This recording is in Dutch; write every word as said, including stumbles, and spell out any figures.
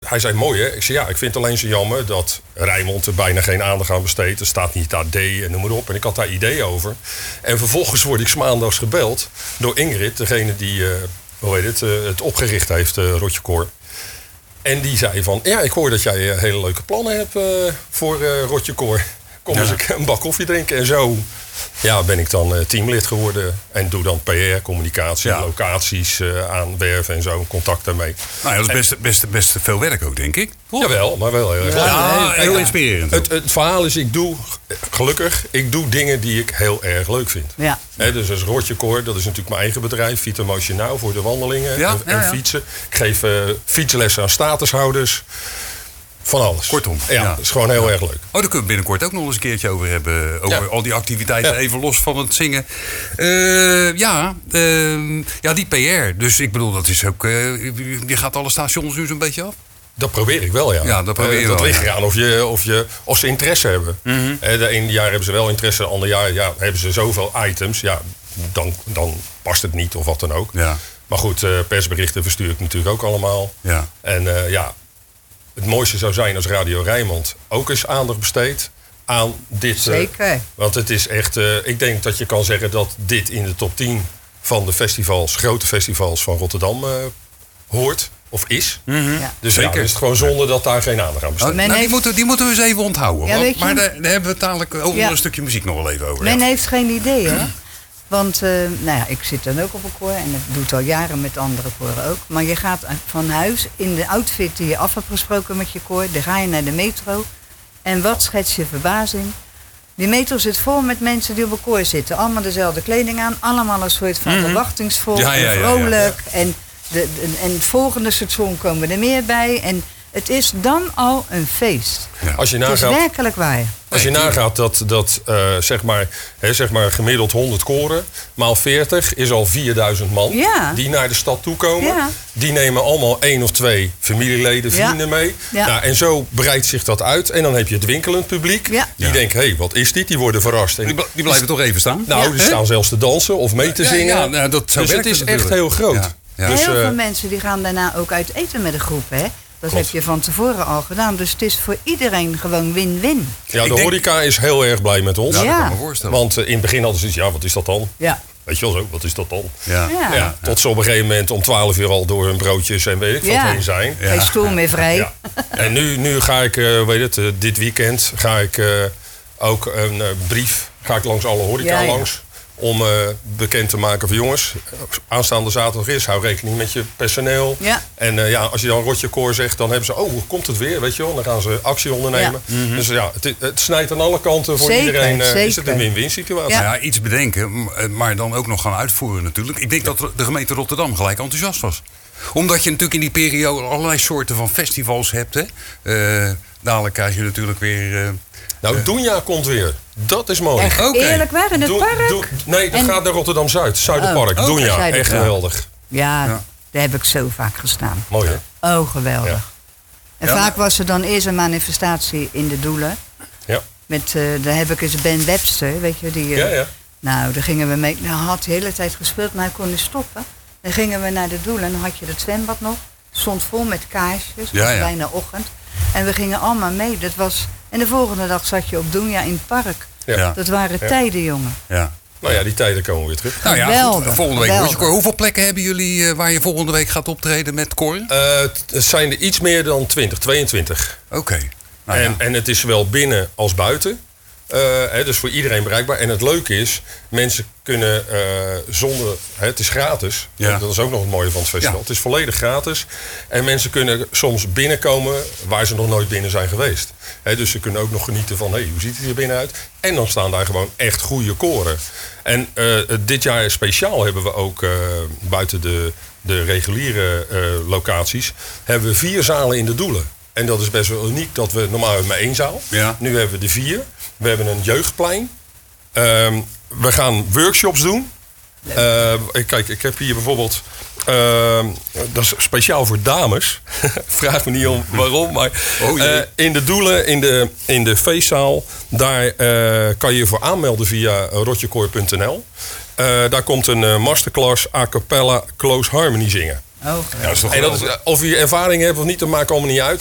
hij zei, mooi hè? Ik zei, ja, ik vind het alleen zo jammer dat Rijnmond er bijna geen aandacht aan besteedt. Er staat niet A D en noem maar op. En ik had daar ideeën over. En vervolgens word ik 's maandags gebeld door Ingrid, degene die uh, hoe heet het, uh, het opgericht heeft, uh, Rotje Koor. En die zei van, ja, ik hoor dat jij uh, hele leuke plannen hebt uh, voor uh, Rotje Koor. Kom eens ja. een bak koffie drinken. En zo ja, ben ik dan uh, teamlid geworden. En doe dan P R, communicatie, ja. locaties uh, aanwerven en zo. Contact daarmee. Nou ja, dat is best, best, best veel werk ook, denk ik. Toch? Jawel, maar wel heel erg leuk. Ja, heel inspirerend. Het, het verhaal is, ik doe, gelukkig, ik doe dingen die ik heel erg leuk vind. Ja. He, dus als Rotje Koor, dat is natuurlijk mijn eigen bedrijf. Vita Motionaal voor de wandelingen ja, en, ja, ja. en fietsen. Ik geef uh, fietslessen aan statushouders. Van alles. Kortom. Ja, ja. dat is gewoon heel ja. erg leuk. Oh, daar kunnen we binnenkort ook nog eens een keertje over hebben. Over ja. al die activiteiten, ja. even los van het zingen. Uh, ja, uh, ja, die P R. Dus ik bedoel, dat is ook... Uh, je gaat alle stations nu zo'n beetje af? Dat probeer ik wel, ja. Ja, dat probeer je uh, wel. Dat ligt ja. eraan of, je, of, je, of ze interesse hebben. Mm-hmm. Uh, de ene jaar hebben ze wel interesse, de andere jaar ja, hebben ze zoveel items. Ja, dan, dan past het niet of wat dan ook. Ja. Maar goed, uh, persberichten verstuur ik natuurlijk ook allemaal. Ja. En uh, ja... Het mooiste zou zijn als Radio Rijnmond ook eens aandacht besteedt aan dit. Zeker. Uh, want het is echt, uh, ik denk dat je kan zeggen dat dit in de top tien van de festivals, grote festivals van Rotterdam uh, hoort of is. Mm-hmm. Ja. Dus ja, dan is het gewoon zonde dat daar geen aandacht aan besteedt. Oh, nou, heeft... die, moeten, die moeten we eens even onthouden. Ja, want, maar daar, je... daar hebben we het dadelijk over ja. een stukje muziek nog wel even over. Men ja. heeft geen idee, hè? Want uh, nou ja, ik zit dan ook op een koor en dat doe het al jaren met andere koren ook. Maar je gaat van huis in de outfit die je af hebt gesproken met je koor. Dan ga je naar de metro. En wat schets je verbazing? Die metro zit vol met mensen die op een koor zitten. Allemaal dezelfde kleding aan. Allemaal een soort van mm-hmm. verwachtingsvol ja, ja, en ja, vrolijk. Ja, ja. En, de, de, en het volgende seizoen komen er meer bij. En het is dan al een feest. Ja. Als je het nagaat, is werkelijk waar. Als je nagaat dat, dat uh, zeg, maar, hè, zeg maar gemiddeld honderd koren, maal veertig is al vierduizend man ja. die naar de stad toe komen. Ja. Die nemen allemaal één of twee familieleden, vrienden ja. mee. Ja. Nou, en zo breidt zich dat uit. En dan heb je het winkelend publiek. Ja. Die ja. denkt, hé, hey, wat is dit? Die worden verrast. En die, bl- die blijven toch even staan? Nou, ja. die staan zelfs te dansen of mee te zingen. Ja, ja, nou, dat dus het is het echt heel groot. Ja. Ja. Dus, heel uh, veel mensen die gaan daarna ook uit eten met een groep, hè? Dat Klopt. heb je van tevoren al gedaan. Dus het is voor iedereen gewoon win-win. Ja, de denk... horeca is heel erg blij met ons. Ja, Ja. dat kan me voorstellen. Want uh, in het begin hadden ze iets, ja, wat is dat dan? Ja. Weet je wel zo, wat is dat dan? Ja. Ja. Ja, tot ze op een gegeven moment om twaalf uur al door hun broodjes en weet ik wat Ja. heen zijn. Ja. Geen stoel meer vrij. Ja. En nu, nu ga ik, uh, weet het, uh, dit weekend ga ik uh, ook een uh, brief, ga ik langs alle horeca Ja, ja. langs. Om uh, bekend te maken van jongens, aanstaande zaterdag is, hou rekening met je personeel. Ja. En uh, ja, als je dan Rotje Koor zegt, dan hebben ze, oh, hoe komt het weer, weet je wel. Dan gaan ze actie ondernemen. Ja. Mm-hmm. Dus ja, het, het snijdt aan alle kanten voor Zeker, iedereen. Uh, zeker. is het een win-win situatie. Ja. Nou ja, iets bedenken, maar dan ook nog gaan uitvoeren natuurlijk. Ik denk dat de gemeente Rotterdam gelijk enthousiast was. Omdat je natuurlijk in die periode allerlei soorten van festivals hebt. Hè. Uh, dadelijk krijg je natuurlijk weer... Uh, Nou, uh, Doenja komt weer. Dat is mooi. Echt Okay. eerlijk waar, in het Doe- park? doe- nee, dat En- gaat naar Rotterdam-Zuid. Zuiderpark. Oh, Doenja. Zuiderpark. Echt Ja. geweldig. Ja, Ja. daar heb ik zo vaak gestaan. Mooi, hè? Oh, geweldig. Ja. En Ja, vaak was er dan eerst een manifestatie in de Doelen. Ja. Met, uh, daar heb ik eens Ben Webster, weet je. Die, uh, Ja, ja. Nou, daar gingen we mee. Nou, hij had de hele tijd gespeeld, maar hij kon niet stoppen. Dan gingen we naar de Doelen en dan had je het zwembad nog. Stond vol met kaarsjes, het Ja, was ja. bijna ochtend. En we gingen allemaal mee. Dat was, en de volgende dag zat je op Doenja in het park. Ja. Ja. Dat waren Ja. tijden, jongen. ja. Nou ja, die tijden komen weer terug. Nou ja, Geweldig, goed, volgende week. geweldig. Hoortje, hoeveel plekken hebben jullie uh, waar je volgende week gaat optreden met Cor? Oké. Uh, het zijn er iets meer dan twintig, tweeëntwintig. Nou, en, ja. en het is zowel binnen als buiten. Uh, hè, dus voor iedereen bereikbaar. En het leuke is, mensen kunnen uh, zonder... Hè, het is gratis. Ja. Dat is ook nog het mooie van het festival. Ja. Het is volledig gratis. En mensen kunnen soms binnenkomen waar ze nog nooit binnen zijn geweest. Hè, dus ze kunnen ook nog genieten van, hey, hoe ziet het er binnen uit? En dan staan daar gewoon echt goede koren. En uh, dit jaar speciaal hebben we ook uh, buiten de, de reguliere uh, locaties... hebben we vier zalen in de Doelen. En dat is best wel uniek dat we normaal hebben maar één zaal. Ja. Nu hebben we er vier. We hebben een jeugdplein. Um, we gaan workshops doen. Uh, kijk, ik heb hier bijvoorbeeld... Uh, dat is speciaal voor dames. Vraag me niet om waarom. Maar Oh, uh, in de Doelen, in de, in de feestzaal... daar uh, kan je je voor aanmelden via rotjekoor punt n l. Uh, daar komt een uh, masterclass a cappella close harmony zingen. Oh, Ja, dat is toch En dat is, geweldig? of je ervaring hebt of niet, dat maakt allemaal niet uit.